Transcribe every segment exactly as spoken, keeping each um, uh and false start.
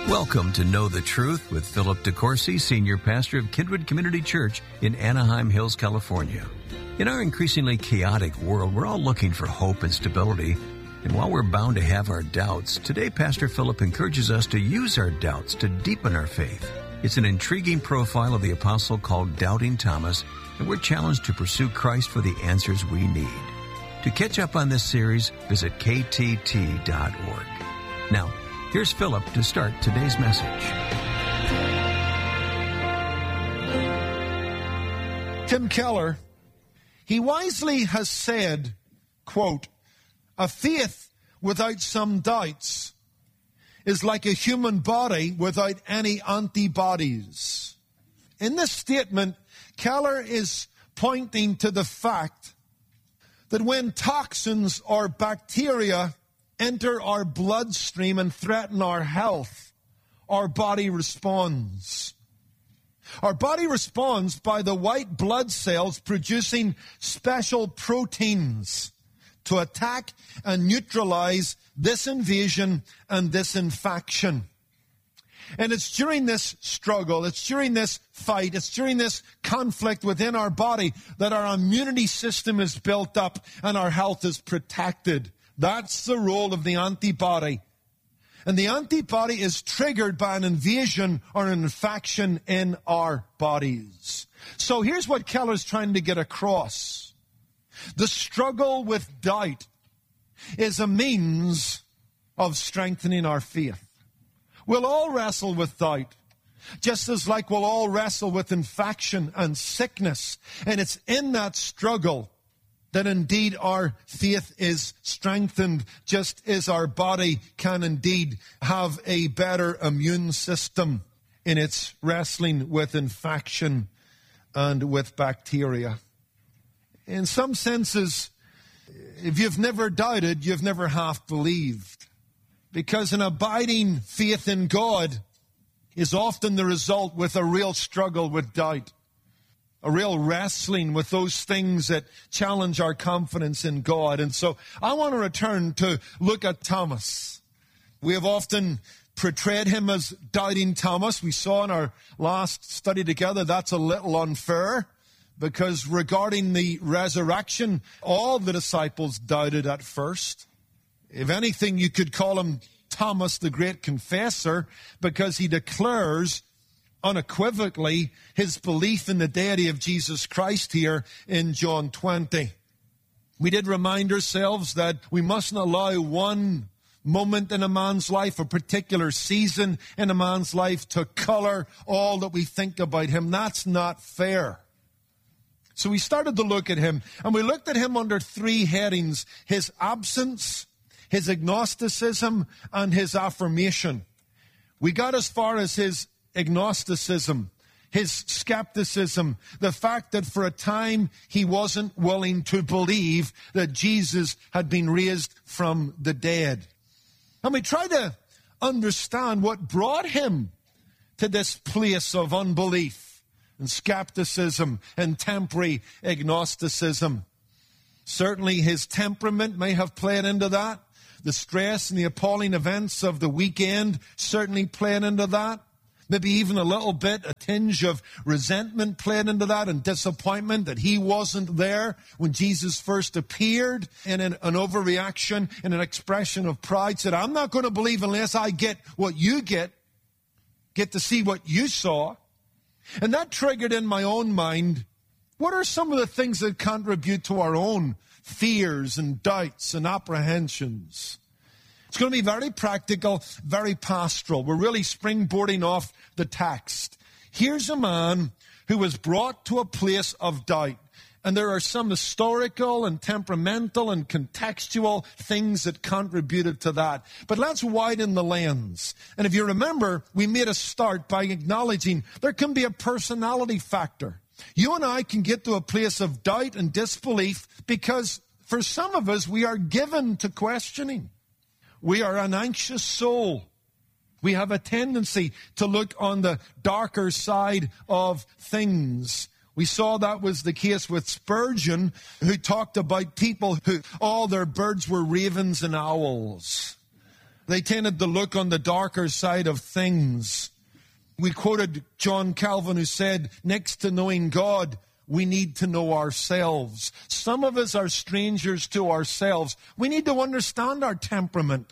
Welcome to Know the Truth with Philip DeCourcy, Senior Pastor of Kidwood Community Church in Anaheim Hills, California. In our increasingly chaotic world, we're all looking for hope and stability. And while we're bound to have our doubts, today Pastor Philip encourages us to use our doubts to deepen our faith. It's an intriguing profile of the apostle called Doubting Thomas, and we're challenged to pursue Christ for the answers we need. To catch up on this series, visit k t t dot org. Now, here's Philip to start today's message. Tim Keller, he wisely has said, quote, "A faith without some doubts is like a human body without any antibodies." In this statement, Keller is pointing to the fact that when toxins or bacteria enter our bloodstream and threaten our health, our body responds. Our body responds by the white blood cells producing special proteins to attack and neutralize this invasion and this infection. And it's during this struggle, it's during this fight, it's during this conflict within our body that our immunity system is built up and our health is protected. That's the role of the antibody. And the antibody is triggered by an invasion or an infection in our bodies. So here's what Keller's trying to get across. The struggle with doubt is a means of strengthening our faith. We'll all wrestle with doubt, just as like we'll all wrestle with infection and sickness. And it's in that struggle that indeed our faith is strengthened, just as our body can indeed have a better immune system in its wrestling with infection and with bacteria. In some senses, if you've never doubted, you've never half believed. Because an abiding faith in God is often the result with a real struggle with doubt. A real wrestling with those things that challenge our confidence in God. And so I want to return to look at Thomas. We have often portrayed him as doubting Thomas. We saw in our last study together that's a little unfair, because regarding the resurrection, all the disciples doubted at first. If anything, you could call him Thomas the Great Confessor, because he declares unequivocally his belief in the deity of Jesus Christ here in John twenty. We did remind ourselves that we mustn't allow one moment in a man's life, a particular season in a man's life, to color all that we think about him. That's not fair. So we started to look at him, and we looked at him under three headings: his absence, his agnosticism, and his affirmation. We got as far as his agnosticism, his skepticism, the fact that for a time he wasn't willing to believe that Jesus had been raised from the dead. And we try to understand what brought him to this place of unbelief and skepticism and temporary agnosticism. Certainly his temperament may have played into that. The stress and the appalling events of the weekend certainly played into that. Maybe even a little bit, a tinge of resentment played into that, and disappointment that he wasn't there when Jesus first appeared, and in an overreaction and an expression of pride said, "I'm not going to believe unless I get what you get, get to see what you saw." And that triggered in my own mind, what are some of the things that contribute to our own fears and doubts and apprehensions? It's going to be very practical, very pastoral. We're really springboarding off the text. Here's a man who was brought to a place of doubt. And there are some historical and temperamental and contextual things that contributed to that. But let's widen the lens. And if you remember, we made a start by acknowledging there can be a personality factor. You and I can get to a place of doubt and disbelief because for some of us, we are given to questioning. We are an anxious soul. We have a tendency to look on the darker side of things. We saw that was the case with Spurgeon, who talked about people who all their birds were ravens and owls. They tended to look on the darker side of things. We quoted John Calvin, who said, next to knowing God, we need to know ourselves. Some of us are strangers to ourselves. We need to understand our temperament,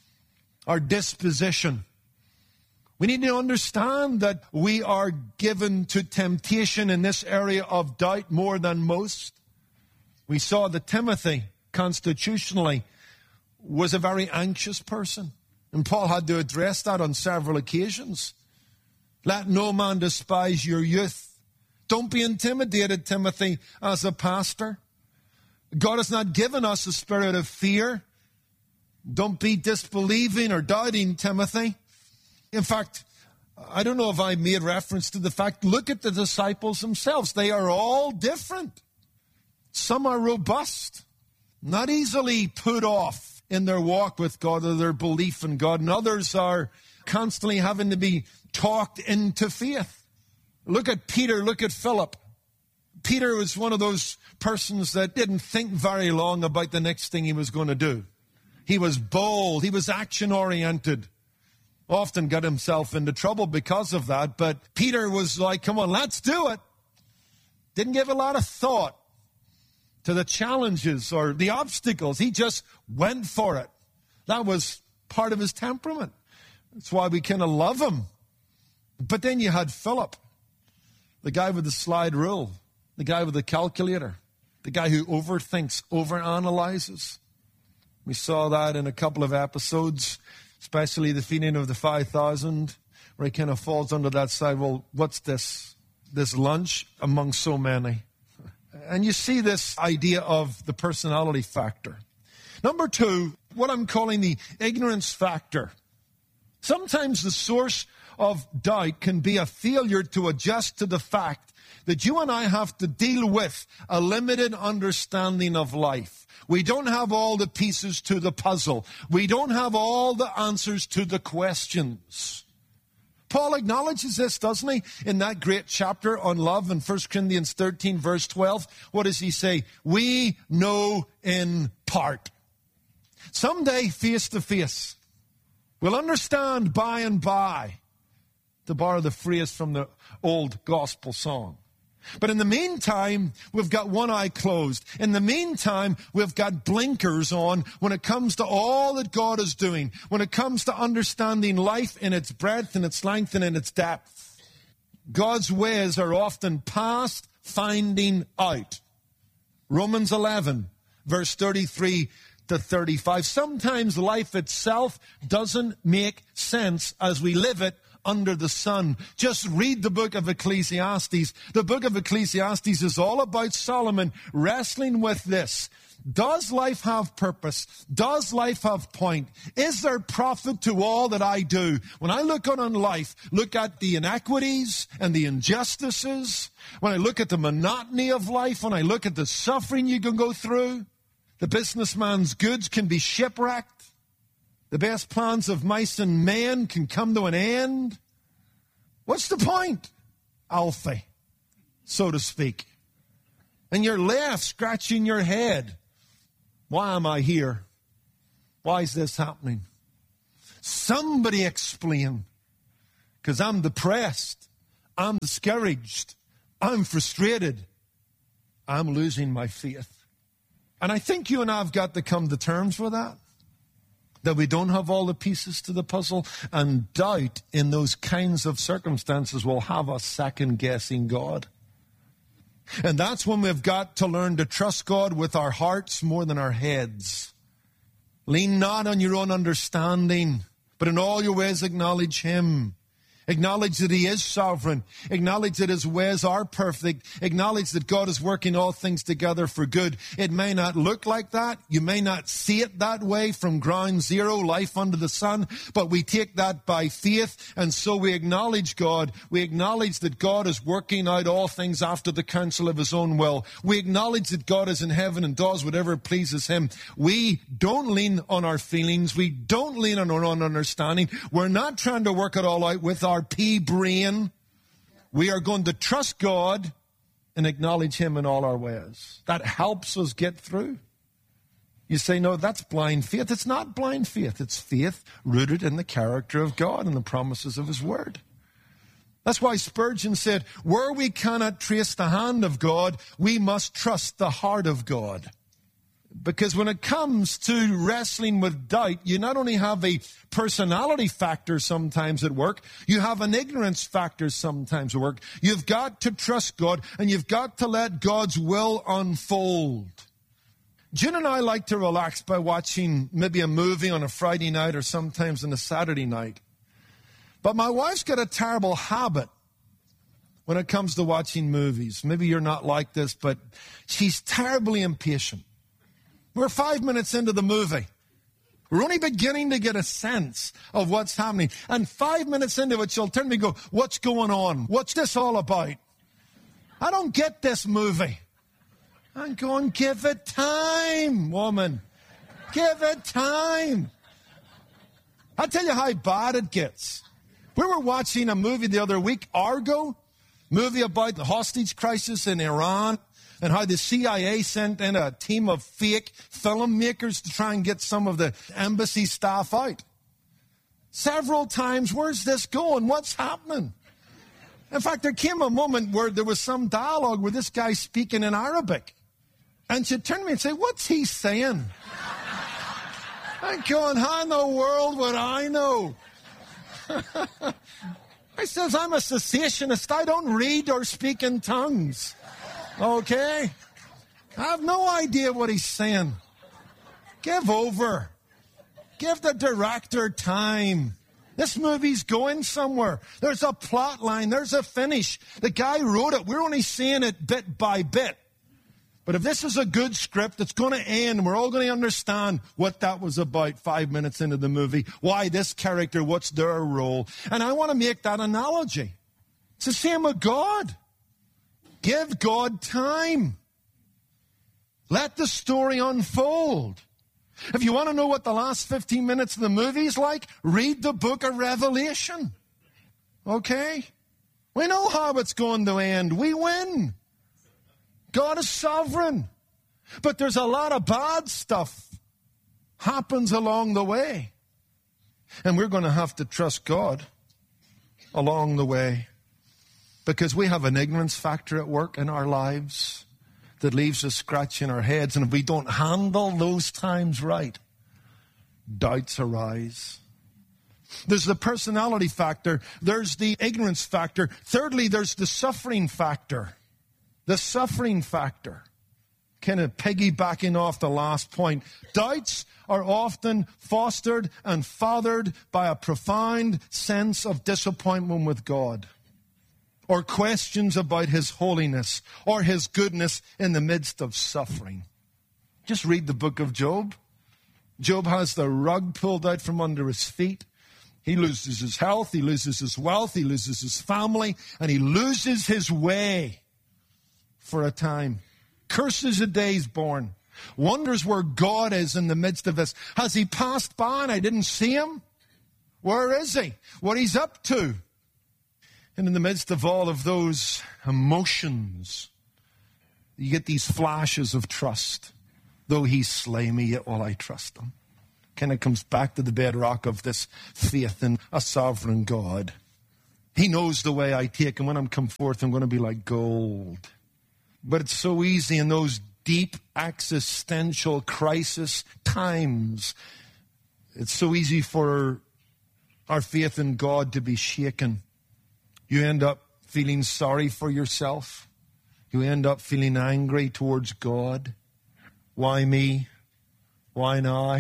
our disposition. We need to understand that we are given to temptation in this area of doubt more than most. We saw that Timothy, constitutionally, was a very anxious person. And Paul had to address that on several occasions. Let no man despise your youth. Don't be intimidated, Timothy, as a pastor. God has not given us a spirit of fear. Don't be disbelieving or doubting, Timothy. In fact, I don't know if I made reference to the fact, look at the disciples themselves. They are all different. Some are robust, not easily put off in their walk with God or their belief in God, and others are constantly having to be talked into faith. Look at Peter, look at Philip. Peter was one of those persons that didn't think very long about the next thing he was going to do. He was bold, he was action-oriented. Often got himself into trouble because of that, but Peter was like, come on, let's do it. Didn't give a lot of thought to the challenges or the obstacles. He just went for it. That was part of his temperament. That's why we kind of love him. But then you had Philip, the guy with the slide rule, the guy with the calculator, the guy who overthinks, overanalyzes. We saw that in a couple of episodes, especially the feeding of the five thousand, where he kind of falls under that side. Well, what's this? This lunch among so many. And you see this idea of the personality factor. Number two, what I'm calling the ignorance factor. Sometimes the source of doubt can be a failure to adjust to the fact that you and I have to deal with a limited understanding of life. We don't have all the pieces to the puzzle. We don't have all the answers to the questions. Paul acknowledges this, doesn't he? In that great chapter on love in First Corinthians thirteen, verse twelve. What does he say? We know in part. Someday, face to face, we'll understand by and by, to borrow the phrase from the old gospel song. But in the meantime, we've got one eye closed. In the meantime, we've got blinkers on when it comes to all that God is doing, when it comes to understanding life in its breadth and its length and in its depth. God's ways are often past finding out. Romans eleven, verse thirty-three to thirty-five. Sometimes life itself doesn't make sense as we live it under the sun. Just read the book of Ecclesiastes. The book of Ecclesiastes is all about Solomon wrestling with this. Does life have purpose? Does life have point? Is there profit to all that I do? When I look on life, look at the inequities and the injustices, when I look at the monotony of life, when I look at the suffering you can go through, the businessman's goods can be shipwrecked. The best plans of mice and men can come to an end. What's the point? Alfie, so to speak. And you're left scratching your head. Why am I here? Why is this happening? Somebody explain. Because I'm depressed. I'm discouraged. I'm frustrated. I'm losing my faith. And I think you and I have got to come to terms with that. That we don't have all the pieces to the puzzle, and doubt in those kinds of circumstances will have us second-guessing God. And that's when we've got to learn to trust God with our hearts more than our heads. Lean not on your own understanding, but in all your ways acknowledge Him. Acknowledge that He is sovereign. Acknowledge that His ways are perfect. Acknowledge that God is working all things together for good. It may not look like that. You may not see it that way from ground zero, life under the sun, but we take that by faith, and so we acknowledge God. We acknowledge that God is working out all things after the counsel of His own will. We acknowledge that God is in heaven and does whatever pleases Him. We don't lean on our feelings. We don't lean on our own understanding. We're not trying to work it all out with our pea brain. We are going to trust God and acknowledge Him in all our ways. That helps us get through. You say, no, that's blind faith. It's not blind faith. It's faith rooted in the character of God and the promises of his word. That's why Spurgeon said, where we cannot trace the hand of God, we must trust the heart of God. Because when it comes to wrestling with doubt, you not only have a personality factor sometimes at work, you have an ignorance factor sometimes at work. You've got to trust God, and you've got to let God's will unfold. June and I like to relax by watching maybe a movie on a Friday night or sometimes on a Saturday night. But my wife's got a terrible habit when it comes to watching movies. Maybe you're not like this, but she's terribly impatient. We're five minutes into the movie. We're only beginning to get a sense of what's happening. And five minutes into it, she'll turn to me and go, what's going on? What's this all about? I don't get this movie. I'm going, give it time, woman. Give it time. I'll tell you how bad it gets. We were watching a movie the other week, Argo, movie about the hostage crisis in Iran and how the C I A sent in a team of fake filmmakers to try and get some of the embassy staff out. Several times, where's this going? What's happening? In fact, there came a moment where there was some dialogue with this guy speaking in Arabic. And she'd turn to me and say, what's he saying? I'm going, how in the world would I know? I says, I'm a cessationist. I don't read or speak in tongues. Okay? I have no idea what he's saying. Give over. Give the director time. This movie's going somewhere. There's a plot line. There's a finish. The guy wrote it. We're only seeing it bit by bit. But if this is a good script, it's going to end. We're all going to understand what that was about five minutes into the movie. Why this character, what's their role. And I want to make that analogy. It's the same with God. Give God time. Let the story unfold. If you want to know what the last fifteen minutes of the movie is like, read the book of Revelation. Okay? We know how it's going to end. We win. God is sovereign. But there's a lot of bad stuff happens along the way. And we're going to have to trust God along the way. Because we have an ignorance factor at work in our lives that leaves us scratching our heads. And if we don't handle those times right, doubts arise. There's the personality factor. There's the ignorance factor. Thirdly, there's the suffering factor. The suffering factor. Kind of piggybacking off the last point. Doubts are often fostered and fathered by a profound sense of disappointment with God, or questions about his holiness or his goodness in the midst of suffering. Just read the book of Job. Job has the rug pulled out from under his feet. He loses his health, he loses his wealth, he loses his family, and he loses his way for a time. Curses the day he's born. Wonders where God is in the midst of this. Has he passed by and I didn't see him? Where is he? What he's up to? And in the midst of all of those emotions, you get these flashes of trust. Though he slay me, yet will I trust him. Kind of comes back to the bedrock of this faith in a sovereign God. He knows the way I take, and when I'm come forth, I'm going to be like gold. But it's so easy in those deep existential crisis times. It's so easy for our faith in God to be shaken. You end up feeling sorry for yourself. You end up feeling angry towards God. Why me? Why now?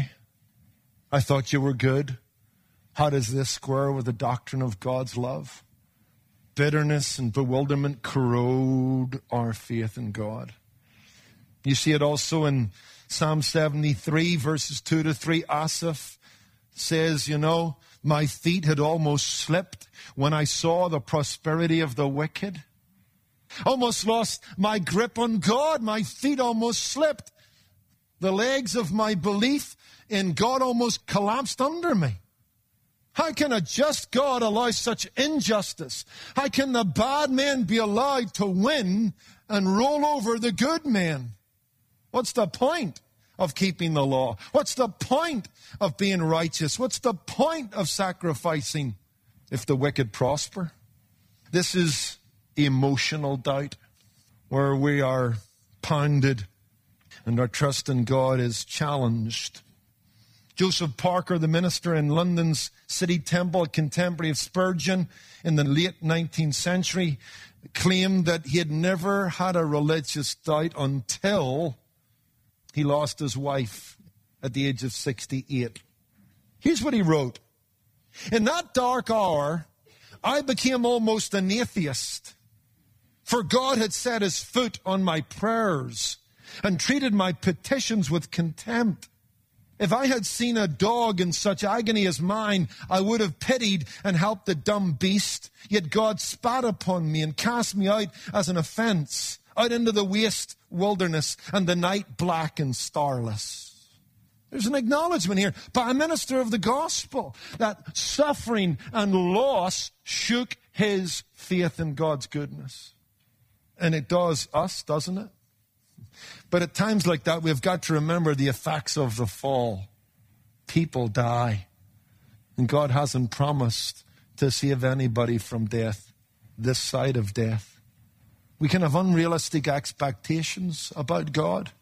I thought you were good. How does this square with the doctrine of God's love? Bitterness and bewilderment corrode our faith in God. You see it also in Psalm seventy-three, verses two to three. Asaph says, you know, my feet had almost slipped when I saw the prosperity of the wicked. Almost lost my grip on God. My feet almost slipped. The legs of my belief in God almost collapsed under me. How can a just God allow such injustice? How can the bad men be allowed to win and roll over the good men? What's the point of keeping the law? What's the point of being righteous? What's the point of sacrificing if the wicked prosper? This is emotional doubt, where we are pounded and our trust in God is challenged. Joseph Parker, the minister in London's City Temple, a contemporary of Spurgeon in the late nineteenth century, claimed that he had never had a religious doubt until he lost his wife at the age of sixty-eight. Here's what he wrote. In that dark hour, I became almost an atheist, for God had set his foot on my prayers and treated my petitions with contempt. If I had seen a dog in such agony as mine, I would have pitied and helped the dumb beast. Yet God spat upon me and cast me out as an offense, out into the waste wilderness and the night black and starless. There's an acknowledgement here by a minister of the gospel that suffering and loss shook his faith in God's goodness. And it does us, doesn't it? But at times like that, we've got to remember the effects of the fall. People die. And God hasn't promised to save anybody from death, this side of death. We can have unrealistic expectations about God.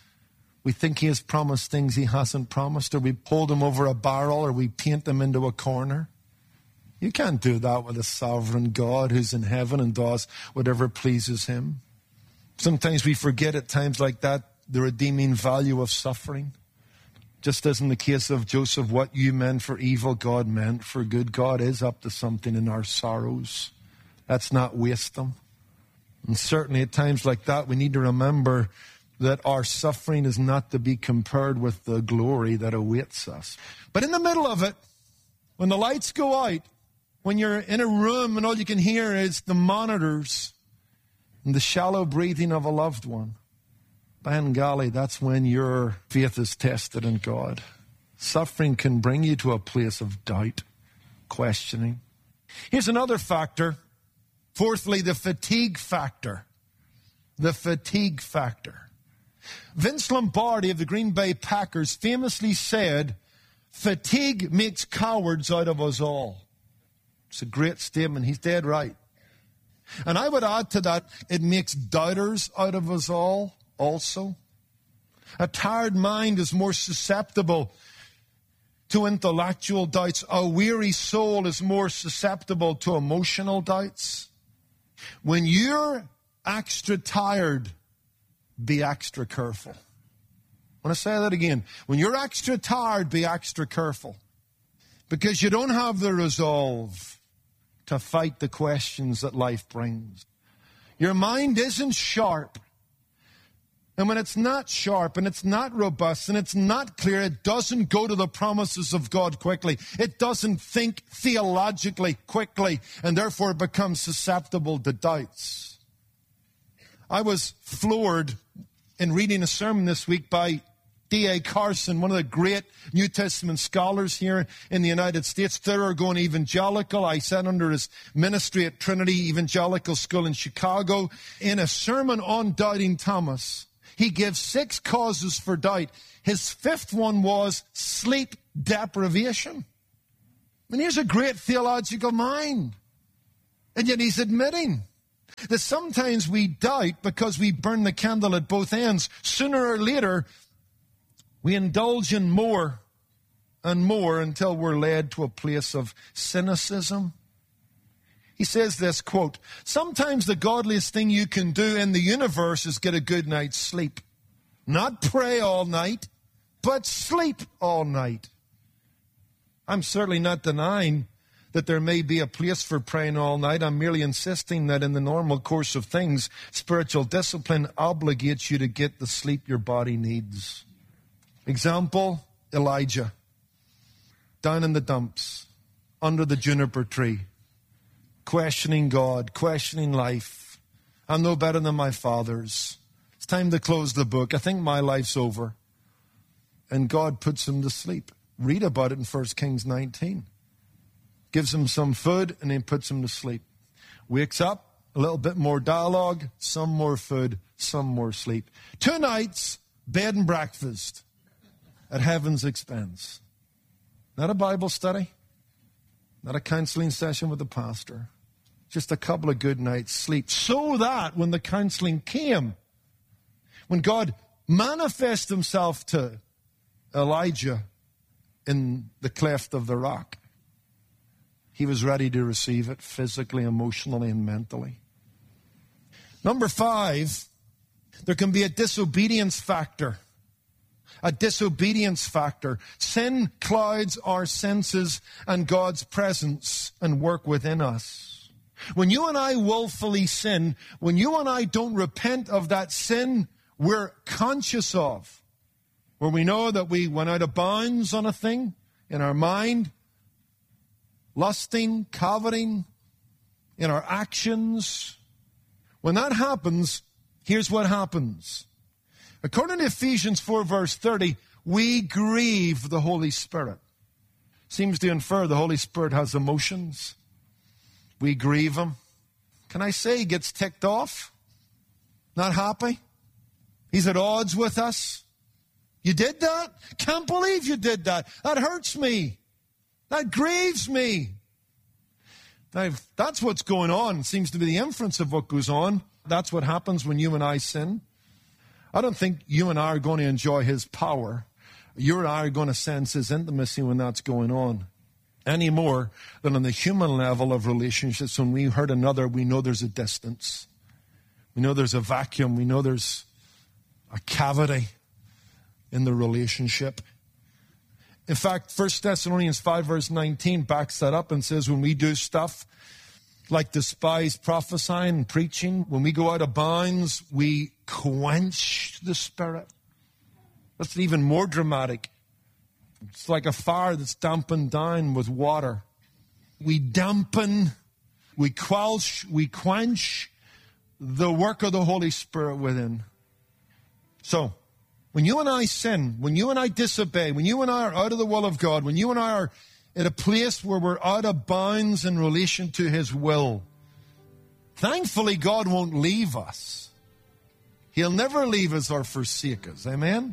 We think he has promised things he hasn't promised, or we hold him over a barrel, or we paint him into a corner. You can't do that with a sovereign God who's in heaven and does whatever pleases him. Sometimes we forget at times like that the redeeming value of suffering. Just as in the case of Joseph, what you meant for evil, God meant for good. God is up to something in our sorrows. Let's not waste them. And certainly at times like that, we need to remember that our suffering is not to be compared with the glory that awaits us. But in the middle of it, when the lights go out, when you're in a room and all you can hear is the monitors and the shallow breathing of a loved one, by golly, that's when your faith is tested in God. Suffering can bring you to a place of doubt, questioning. Here's another factor. Fourthly, the fatigue factor. The fatigue factor. Vince Lombardi of the Green Bay Packers famously said, fatigue makes cowards out of us all. It's a great statement. He's dead right. And I would add to that, it makes doubters out of us all also. A tired mind is more susceptible to intellectual doubts. A weary soul is more susceptible to emotional doubts. When you're extra tired, be extra careful. I want to say that again. When you're extra tired, be extra careful. Because you don't have the resolve to fight the questions that life brings. Your mind isn't sharp. And when it's not sharp and it's not robust and it's not clear, it doesn't go to the promises of God quickly. It doesn't think theologically quickly, and therefore it becomes susceptible to doubts. I was floored in reading a sermon this week by D A Carson, one of the great New Testament scholars here in the United States, thoroughgoing evangelical. I sat under his ministry at Trinity Evangelical School in Chicago. In a sermon on doubting Thomas, he gives six causes for doubt. His fifth one was sleep deprivation. And here's a great theological mind. And yet he's admitting that sometimes we doubt because we burn the candle at both ends. Sooner or later, we indulge in more and more until we're led to a place of cynicism. He says this, quote, sometimes the godliest thing you can do in the universe is get a good night's sleep. Not pray all night, but sleep all night. I'm certainly not denying that there may be a place for praying all night. I'm merely insisting that in the normal course of things, spiritual discipline obligates you to get the sleep your body needs. Example, Elijah, down in the dumps, under the juniper tree, questioning God, questioning life. I'm no better than my fathers. It's time to close the book. I think my life's over. And God puts him to sleep. Read about it in First Kings nineteen. Gives him some food and then puts him to sleep. Wakes up, a little bit more dialogue, some more food, some more sleep. Two nights, bed and breakfast. at heaven's expense. Not a Bible study, not a counseling session with the pastor, just a couple of good nights' sleep, so that when the counseling came, when God manifested himself to Elijah in the cleft of the rock, he was ready to receive it physically, emotionally, and mentally. Number five, there can be a disobedience factor. A disobedience factor. Sin clouds our senses and God's presence and work within us. When you and I willfully sin, when you and I don't repent of that sin we're conscious of, where we know that we went out of bounds on a thing in our mind, lusting, coveting, in our actions. When that happens, here's what happens. According to Ephesians four, verse thirty, we grieve the Holy Spirit. Seems to infer the Holy Spirit has emotions. We grieve him. Can I say he gets ticked off? Not happy? He's at odds with us. You did that? Can't believe you did that. That hurts me. That grieves me. Now, if that's what's going on, seems to be the inference of what goes on. That's what happens when you and I sin. I don't think you and I are going to enjoy his power. You and I are going to sense his intimacy when that's going on. Any more than on the human level of relationships, when we hurt another, we know there's a distance. We know there's a vacuum. We know there's a cavity in the relationship. In fact, First Thessalonians five, verse nineteen backs that up and says when we do stuff like despise prophesying and preaching, when we go out of bounds, we quench the Spirit. That's even more dramatic. It's like a fire that's dampened down with water. We dampen, we quench, we quench the work of the Holy Spirit within. So, when you and I sin, when you and I disobey, when you and I are out of the will of God, when you and I are at a place where we're out of bounds in relation to his will, thankfully God won't leave us. He'll never leave us or forsake us. Amen?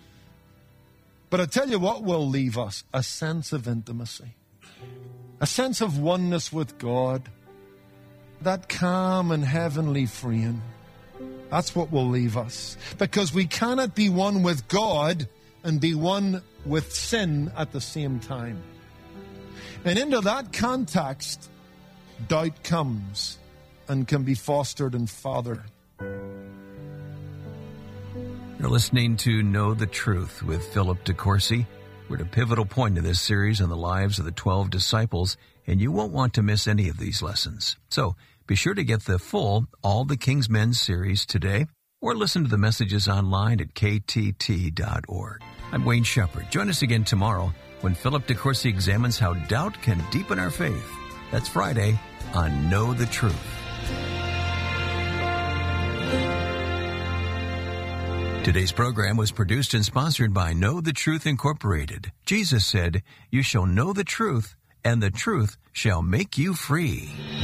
But I tell you what will leave us, a sense of intimacy, a sense of oneness with God, that calm and heavenly freeing. That's what will leave us. Because we cannot be one with God and be one with sin at the same time. And into that context, doubt comes and can be fostered and fathered. You're listening to Know the Truth with Philip DeCourcy. We're at a pivotal point in this series on the lives of the twelve disciples, and you won't want to miss any of these lessons. So be sure to get the full All the King's Men series today, or listen to the messages online at k t t dot org. I'm Wayne Shepherd. Join us again tomorrow when Philip DeCourcy examines how doubt can deepen our faith. That's Friday on Know the Truth. Today's program was produced and sponsored by Know the Truth Incorporated. Jesus said, "You shall know the truth, and the truth shall make you free."